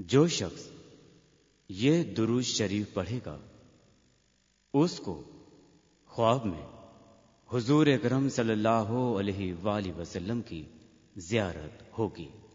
जो शख्स ये दुरूद शरीफ पढ़ेगा उसको ख्वाब में हुजूर अकरम सल्लल्लाहु अलैहि वसल्लम की ज़ियारत होगी।